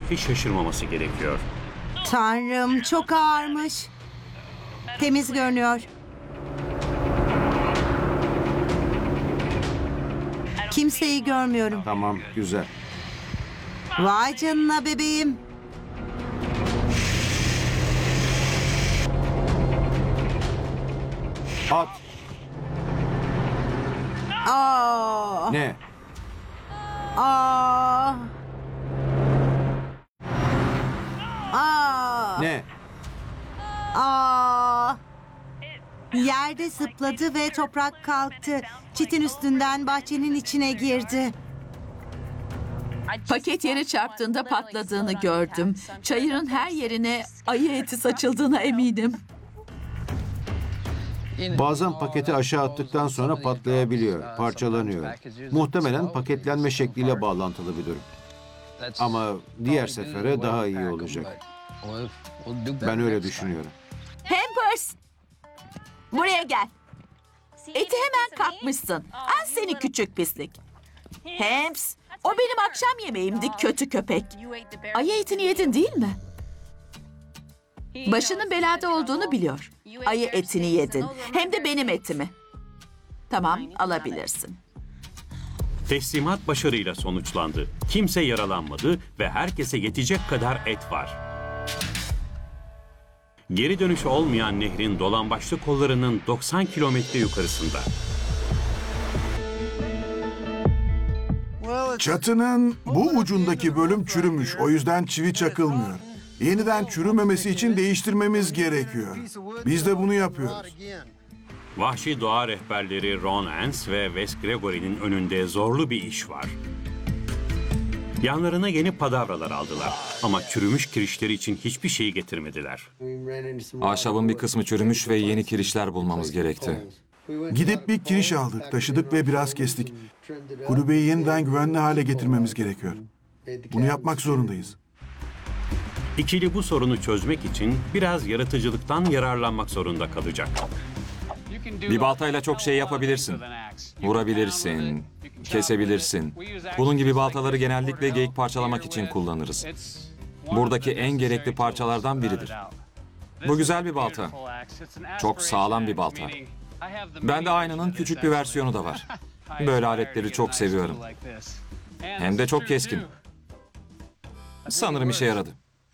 belki şaşırmaması gerekiyor. Tanrım, çok ağırmış. Temiz görünüyor. Kimseyi görmüyorum. Tamam, güzel. Vay canına bebeğim. At. Aa, Ne? aa. Aa, Ne? aa. Yerde zıpladı ve toprak kalktı. Çitin üstünden bahçenin içine girdi. Paket yere çarptığında patladığını gördüm. Çayırın her yerine ayı eti saçıldığına eminim. Bazen paketi aşağı attıktan sonra patlayabiliyor, parçalanıyor. Muhtemelen paketlenme şekliyle bağlantılı bir durum. Ama diğer sefere daha iyi olacak. Ben öyle düşünüyorum. Pampers! Buraya gel. Eti hemen kapmışsın. Al seni küçük pislik. Hams, o benim akşam yemeğimdi kötü köpek. Ayı etini yedin değil mi? Başının belada olduğunu biliyor. Ayı etini yedin. Hem de benim etimi. Tamam, alabilirsin. Teslimat başarıyla sonuçlandı. Kimse yaralanmadı ve herkese yetecek kadar et var. Geri dönüşü olmayan nehrin dolambaçlı kollarının 90 kilometre yukarısında. Çatının bu ucundaki bölüm çürümüş. O yüzden çivi çakılmıyor. Yeniden çürümemesi için değiştirmemiz gerekiyor. Biz de bunu yapıyoruz. Vahşi doğa rehberleri Ron Ance ve Wes Gregory'nin önünde zorlu bir iş var. Yanlarına yeni palavralar aldılar ama çürümüş kirişleri için hiçbir şey getirmediler. Ahşabın bir kısmı çürümüş ve yeni kirişler bulmamız gerekti. Gidip bir kiriş aldık, taşıdık ve biraz kestik. Kulübeyi yeniden güvenli hale getirmemiz gerekiyor. Bunu yapmak zorundayız. İkili bu sorunu çözmek için biraz yaratıcılıktan yararlanmak zorunda kalacak. Bir baltayla çok şey yapabilirsin. Vurabilirsin, kesebilirsin. Bunun gibi baltaları genellikle geyik parçalamak için kullanırız. Buradaki en gerekli parçalardan biridir. Bu güzel bir balta. Çok sağlam bir balta. Bende aynının küçük bir versiyonu da var. Böyle aletleri çok seviyorum. Hem de çok keskin. Sanırım işe yaradı.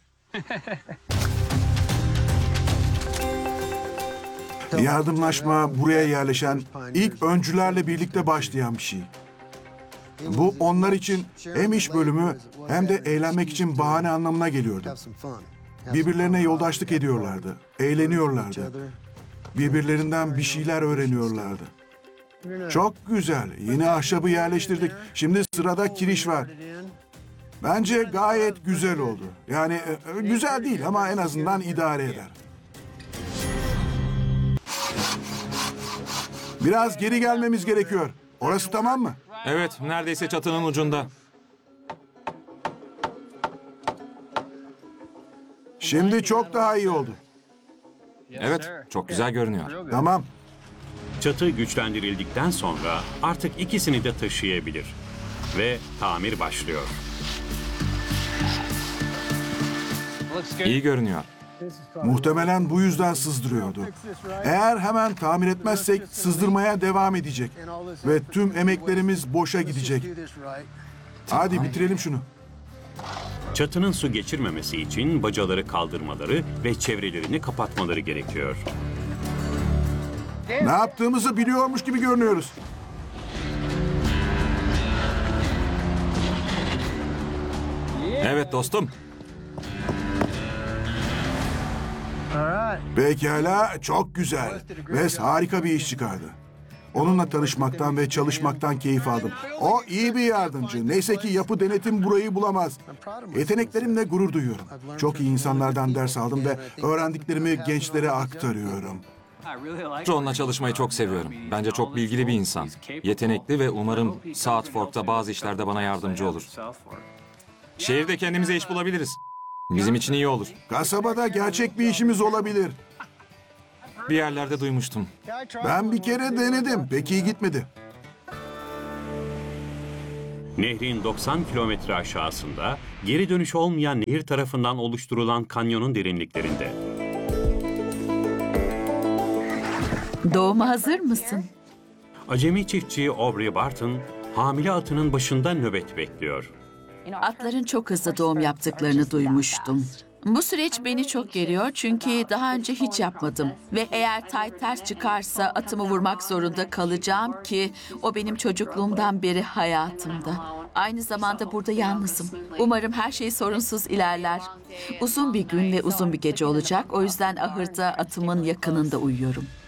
Yardımlaşma buraya yerleşen ilk öncülerle birlikte başlayan bir şey. Bu onlar için hem iş bölümü hem de eğlenmek için bahane anlamına geliyordu. Birbirlerine yoldaşlık ediyorlardı, eğleniyorlardı. Birbirlerinden bir şeyler öğreniyorlardı. Çok güzel. Yeni ahşabı yerleştirdik. Şimdi sırada kiriş var. Bence gayet güzel oldu. Yani güzel değil ama en azından idare eder. Biraz geri gelmemiz gerekiyor. Orası tamam mı? Evet, neredeyse çatının ucunda. Şimdi çok daha iyi oldu. Evet, çok güzel görünüyor. Tamam. Çatı güçlendirildikten sonra artık ikisini de taşıyabilir. Ve tamir başlıyor. İyi görünüyor. Muhtemelen bu yüzden sızdırıyordu. Eğer hemen tamir etmezsek sızdırmaya devam edecek. Ve tüm emeklerimiz boşa gidecek. Hadi bitirelim şunu. Çatının su geçirmemesi için bacaları kaldırmaları ve çevrelerini kapatmaları gerekiyor. Ne yaptığımızı biliyormuş gibi görünüyoruz. Evet dostum. Pekala, çok güzel. Wes harika bir iş çıkardı. Onunla tanışmaktan ve çalışmaktan keyif aldım. O iyi bir yardımcı. Neyse ki yapı denetim burayı bulamaz. Yeteneklerimle gurur duyuyorum. Çok iyi insanlardan ders aldım ve öğrendiklerimi gençlere aktarıyorum. John'la çalışmayı çok seviyorum. Bence çok bilgili bir insan. Yetenekli ve umarım South Fork'ta bazı işlerde bana yardımcı olur. Şehirde kendimize iş bulabiliriz. Bizim için iyi olur. Kasabada gerçek bir işimiz olabilir. Bir yerlerde duymuştum. Ben bir kere denedim. Pek iyi gitmedi. Nehrin 90 kilometre aşağısında, geri dönüş olmayan nehir tarafından oluşturulan kanyonun derinliklerinde. Doğuma hazır mısın? Acemi çiftçi Aubrey Barton, hamile atının başında nöbet bekliyor. Atların çok hızlı doğum yaptıklarını duymuştum. Bu süreç beni çok geriyor çünkü daha önce hiç yapmadım. Ve eğer tay ters çıkarsa atımı vurmak zorunda kalacağım ki o benim çocukluğumdan beri hayatımda. Aynı zamanda burada yalnızım. Umarım her şey sorunsuz ilerler. Uzun bir gün ve uzun bir gece olacak. O yüzden ahırda atımın yakınında uyuyorum.